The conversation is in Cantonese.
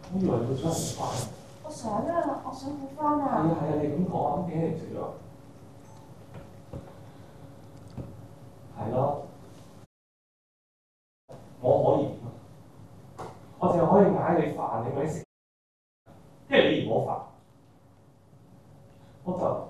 我以為你會想食飯。 我想啊，我想補翻啊。 係啊，你咁講啊，咁點解你唔食咗？係咯，我可以點啊？我淨係可以嗌你飯，你咪食，因為你嫌我煩，我就